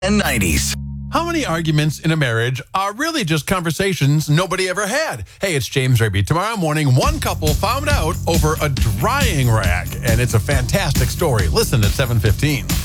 and 90s. How many arguments in a marriage are really just conversations nobody ever had? Hey, it's James Raby. Tomorrow morning, one couple found out over a drying rack, and it's a fantastic story. Listen at 7:15.